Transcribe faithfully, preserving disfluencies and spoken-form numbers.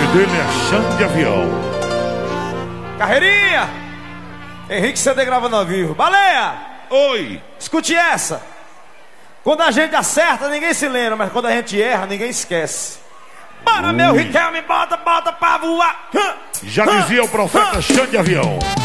dele é Xande de Avião. Carreirinha! Henrique C D gravando ao vivo. Baleia! Oi! Escute essa. Quando a gente acerta, ninguém se lembra, mas quando a gente erra, ninguém esquece. Bora, Ui. meu Riquelme, bota, bota pra voar. Já dizia o profeta Xande de Avião.